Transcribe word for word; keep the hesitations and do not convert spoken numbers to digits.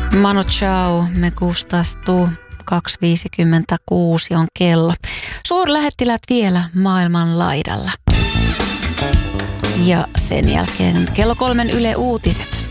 Manu Chao, me gustas tu. kaksi viisikymmentäkuusi on kello. Suurlähettiläät vielä maailman laidalla. Ja sen jälkeen kello kolmen Yle Uutiset.